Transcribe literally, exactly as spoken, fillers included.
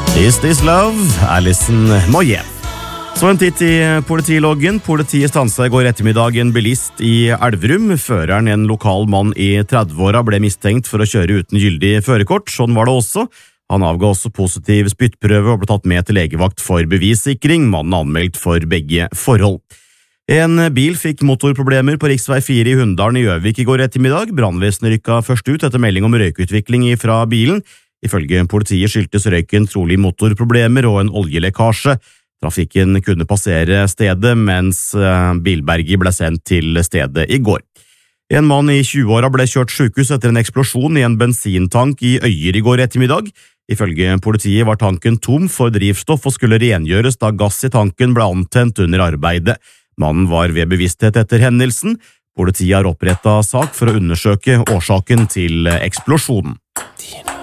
Is This Love, Alison Moyet. Så en titt i politiloggen. Politiet stanset i går ettermiddag en bilist i Elverum. Føreren, en lokal mann i trettiåra, ble mistenkt for å kjøre uten gyldig førerkort. Sånn var det også. Han avga også positiv spyttprøve og ble tatt med til legevakt for bevissikring. Mannen er anmeldt for begge forhold. En bil fikk motorproblemer på riksvei fire i Hunndalen i Gjøvik i går ettermiddag. Brannvesenet rykka først ut etter melding om røykutvikling fra bilen. Ifølge politiet skyldtes røyken trolig motorproblemer og en oljelekkasje. Trafikken kunne passere stedet, mens bilberget ble sendt til stedet i går. En mann i tjueåra ble kjørt sykehus etter en eksplosjon i en bensintank i Øyer i går ettermiddag. Ifølge politiet var tanken tom for drivstoff og skulle rengjøres da gass i tanken ble antent under arbeidet. Mannen var ved bevissthet etter hendelsen. Politiet har opprettet sak for å undersøke årsaken til eksplosjonen.